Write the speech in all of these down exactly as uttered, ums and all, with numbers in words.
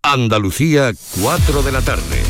Andalucía, cuatro de la tarde.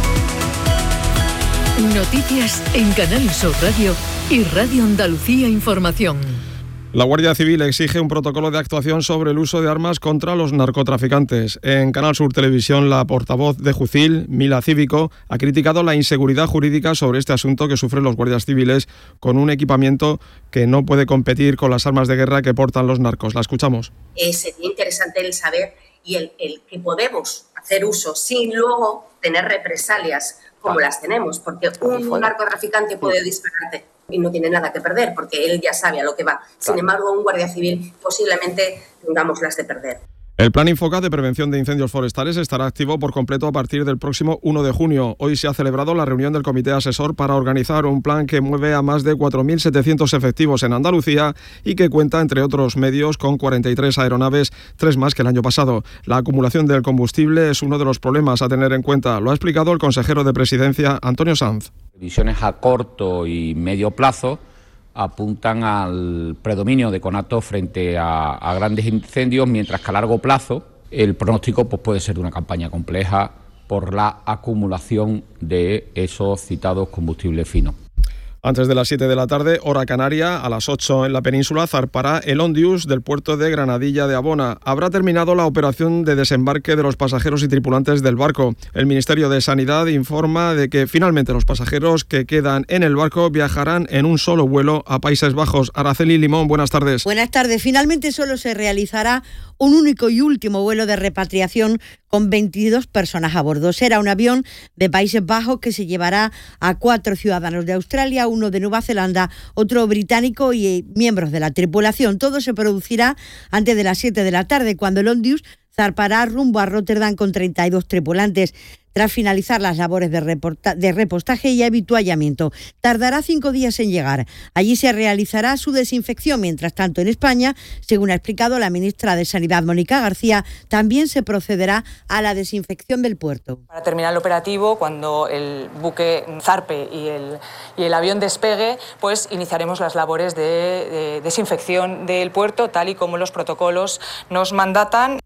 Noticias en Canal Sur Radio y Radio Andalucía Información. La Guardia Civil exige un protocolo de actuación sobre el uso de armas contra los narcotraficantes. En Canal Sur Televisión, la portavoz de Jucil, Mila Cívico, ha criticado la inseguridad jurídica sobre este asunto que sufren los guardias civiles con un equipamiento que no puede competir con las armas de guerra que portan los narcos. La escuchamos. Eh, sería interesante el saber y el, el que podemos hacer uso sin luego tener represalias como vale. las tenemos, porque un narcotraficante puede dispararte y no tiene nada que perder, porque él ya sabe a lo que va. Sin claro. embargo, un guardia civil posiblemente tengamos las de perder. El Plan Infoca de Prevención de Incendios Forestales estará activo por completo a partir del próximo uno de junio. Hoy se ha celebrado la reunión del Comité Asesor para organizar un plan que mueve a más de cuatro mil setecientos efectivos en Andalucía y que cuenta, entre otros medios, con cuarenta y tres aeronaves, tres más que el año pasado. La acumulación del combustible es uno de los problemas a tener en cuenta. Lo ha explicado el consejero de Presidencia, Antonio Sanz. Visiones a corto y medio plazo apuntan al predominio de conatos frente a, a grandes incendios, mientras que a largo plazo el pronóstico pues, puede ser de una campaña compleja por la acumulación de esos citados combustibles finos. Antes de las siete de la tarde, hora canaria, a las ocho en la península, zarpará el Ondius del puerto de Granadilla de Abona. Habrá terminado la operación de desembarque de los pasajeros y tripulantes del barco. El Ministerio de Sanidad informa de que finalmente los pasajeros que quedan en el barco viajarán en un solo vuelo a Países Bajos. Araceli Limón, buenas tardes. Buenas tardes. Finalmente solo se realizará un único y último vuelo de repatriación con veintidós personas a bordo. Será un avión de Países Bajos que se llevará a cuatro ciudadanos de Australia, uno de Nueva Zelanda, otro británico y miembros de la tripulación. Todo se producirá antes de las siete de la tarde, cuando el Ondius zarpará rumbo a Rotterdam con treinta y dos tripulantes. Tras finalizar las labores de, reporta- de repostaje y avituallamiento. Tardará cinco días en llegar. Allí se realizará su desinfección. Mientras tanto, en España, según ha explicado la ministra de Sanidad, Mónica García, también se procederá a la desinfección del puerto. Para terminar el operativo, cuando el buque zarpe y el, y el avión despegue, pues iniciaremos las labores de, de desinfección del puerto, tal y como los protocolos nos mandatan.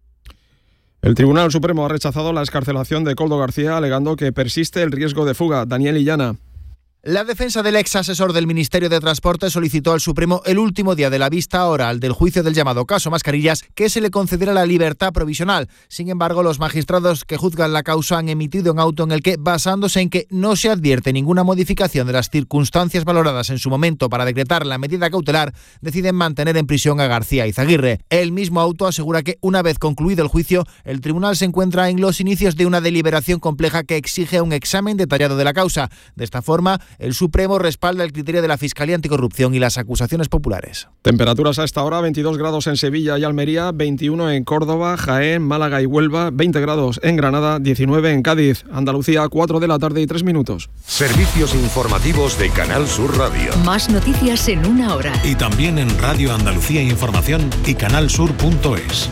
El Tribunal Supremo ha rechazado la excarcelación de Koldo García, alegando que persiste el riesgo de fuga. Daniel Illana. La defensa del ex asesor del Ministerio de Transporte solicitó al Supremo el último día de la vista oral del juicio del llamado caso Mascarillas que se le concediera la libertad provisional. Sin embargo, los magistrados que juzgan la causa han emitido un auto en el que, basándose en que no se advierte ninguna modificación de las circunstancias valoradas en su momento para decretar la medida cautelar, deciden mantener en prisión a García Izaguirre. El mismo auto asegura que, una vez concluido el juicio, el tribunal se encuentra en los inicios de una deliberación compleja que exige un examen detallado de la causa. De esta forma, el Supremo respalda el criterio de la Fiscalía Anticorrupción y las acusaciones populares. Temperaturas a esta hora: veintidós grados en Sevilla y Almería, veintiuno en Córdoba, Jaén, Málaga y Huelva, veinte grados en Granada, diecinueve en Cádiz. Andalucía, cuatro de la tarde y tres minutos. Servicios informativos de Canal Sur Radio. Más noticias en una hora. Y también en Radio Andalucía Información y canalsur punto es.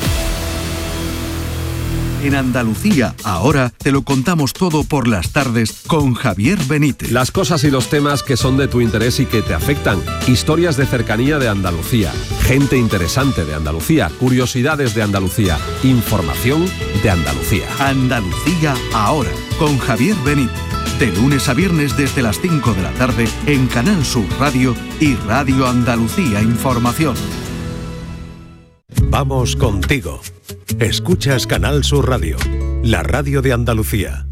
En Andalucía, ahora te lo contamos todo por las tardes con Javier Benítez. Las cosas y los temas que son de tu interés y que te afectan. Historias de cercanía de Andalucía. Gente interesante de Andalucía. Curiosidades de Andalucía. Información de Andalucía. Andalucía, ahora, con Javier Benítez. De lunes a viernes desde las cinco de la tarde en Canal Sur Radio y Radio Andalucía Información. Vamos contigo. Escuchas Canal Sur Radio, la radio de Andalucía.